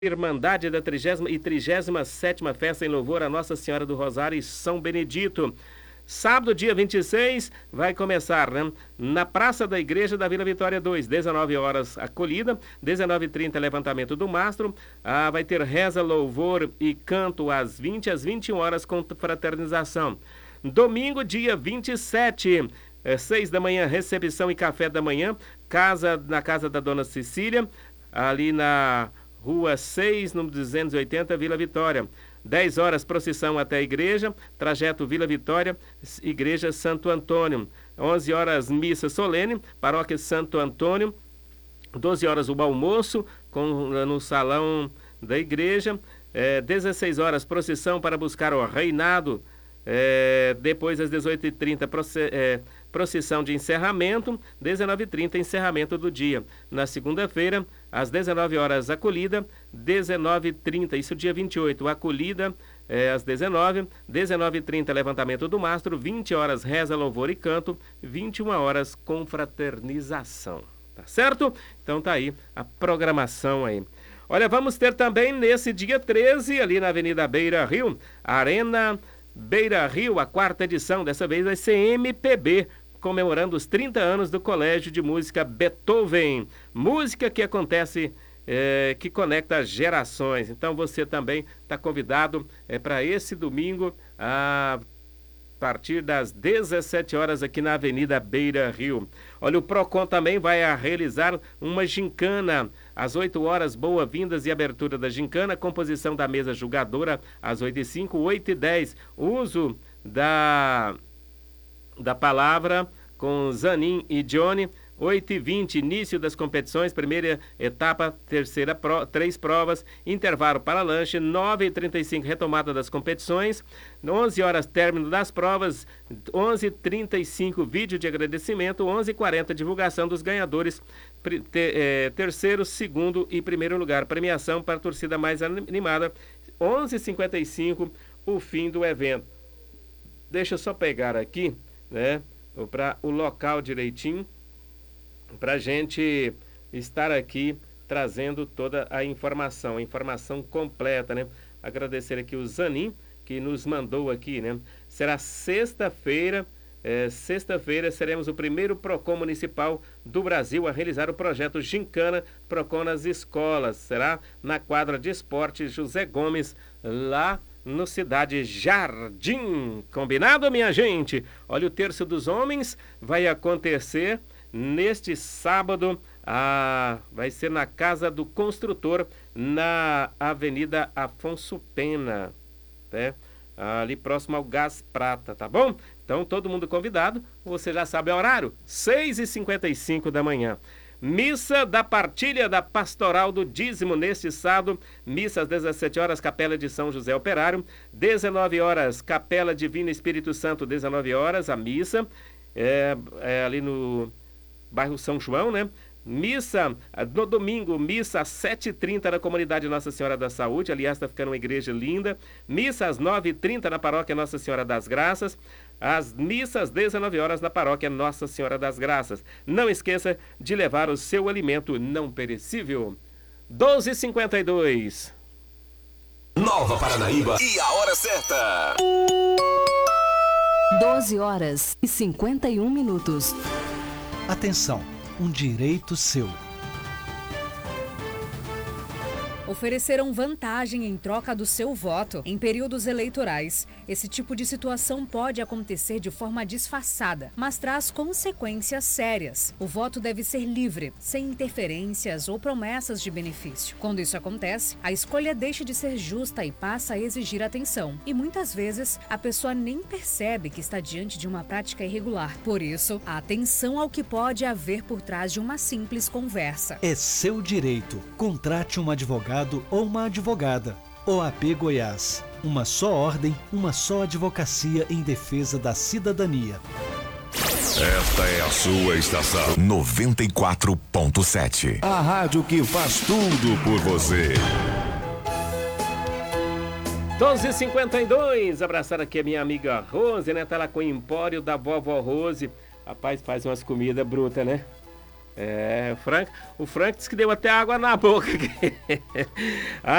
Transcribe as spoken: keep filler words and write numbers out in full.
Irmandade da trigésima e trigésima sétima Festa em Louvor a Nossa Senhora do Rosário e São Benedito. Sábado, dia vinte e seis, vai começar, né? Na Praça da Igreja da Vila Vitória dois, dezenove horas acolhida, dezenove e trinta levantamento do mastro, ah, vai ter reza, louvor e canto às vinte, às vinte e uma horas com fraternização. Domingo, dia vinte e sete, é, seis da manhã, recepção e café da manhã, casa, na casa da Dona Cecília, ali na Rua seis, número duzentos e oitenta, Vila Vitória. dez horas, procissão até a igreja, trajeto Vila Vitória, Igreja Santo Antônio. onze horas, missa solene, Paróquia Santo Antônio. doze horas, o almoço com, no salão da igreja. É, dezesseis horas, procissão para buscar o reinado. É, depois, às dezoito e trinta, é, procissão de encerramento, dezenove e trinta, encerramento do dia. Na segunda-feira, às dezenove horas, acolhida, dezenove e trinta, isso dia vinte e oito, acolhida é, às dezenove, dezenove e trinta, levantamento do mastro, vinte horas, reza, louvor e canto, vinte e uma horas, confraternização. Tá certo? Então tá aí a programação aí. Olha, vamos ter também nesse dia treze, ali na Avenida Beira Rio, Arena Beira Rio, a quarta edição, dessa vez vai ser M P B, comemorando os trinta anos do Colégio de Música Beethoven. Música que acontece, é, que conecta gerações. Então você também está convidado é, para esse domingo, a partir das dezessete horas, aqui na Avenida Beira Rio. Olha, o Procon também vai a realizar uma gincana às oito horas, boas-vindas e abertura da gincana, composição da mesa julgadora às oito e cinco, oito e dez, uso da, da palavra com Zanin e Johnny, oito e vinte, início das competições, primeira etapa, terceira, pro, três provas, intervalo para lanche, nove e trinta e cinco, retomada das competições, onze horas, término das provas, onze e trinta e cinco, vídeo de agradecimento, onze e quarenta, divulgação dos ganhadores, ter, é, terceiro, segundo e primeiro lugar, premiação para a torcida mais animada, onze e cinquenta e cinco, o fim do evento. Deixa eu só pegar aqui, né, para o local direitinho, para a gente estar aqui trazendo toda a informação, a informação completa, né? Agradecer aqui o Zanin, que nos mandou aqui, né? Será sexta-feira, é, sexta-feira seremos o primeiro Procon Municipal do Brasil a realizar o projeto Gincana Procon nas escolas. Será na quadra de esportes José Gomes, lá no Cidade Jardim. Combinado, minha gente? Olha, o Terço dos Homens vai acontecer neste sábado, ah, vai ser na Casa do Construtor, na Avenida Afonso Pena, né? Ali próximo ao Gás Prata, tá bom? Então, todo mundo convidado, você já sabe o horário, seis e cinquenta e cinco da manhã. Missa da Partilha da Pastoral do Dízimo neste sábado, missa às dezessete horas, Capela de São José Operário, dezenove horas, Capela Divino Espírito Santo, dezenove horas, a missa, é, é ali no bairro São João, né? Missa no domingo, missa às sete e trinta na comunidade Nossa Senhora da Saúde, aliás, está ficando uma igreja linda. Missa às nove e trinta na paróquia Nossa Senhora das Graças. As missas às dezenove horas na paróquia Nossa Senhora das Graças. Não esqueça de levar o seu alimento não perecível. doze e cinquenta e dois. Nova Paranaíba e a hora certa. doze horas e cinquenta e um minutos. Atenção, um direito seu. Ofereceram vantagem em troca do seu voto em períodos eleitorais. Esse tipo de situação pode acontecer de forma disfarçada, mas traz consequências sérias. O voto deve ser livre, sem interferências ou promessas de benefício. Quando isso acontece, a escolha deixa de ser justa e passa a exigir atenção. E muitas vezes, a pessoa nem percebe que está diante de uma prática irregular. Por isso, a atenção ao que pode haver por trás de uma simples conversa. É seu direito. Contrate um advogado ou uma advogada. O A P Goiás. Uma só ordem, uma só advocacia em defesa da cidadania. Esta é a sua estação noventa e quatro ponto sete. A rádio que faz tudo por você. doze e cinquenta e dois. Abraçar aqui a minha amiga Rose, né? Tá lá com o Empório da Vovó Rose. Rapaz, faz umas comidas brutas, né? É, o Frank, o Frank disse que deu até água na boca.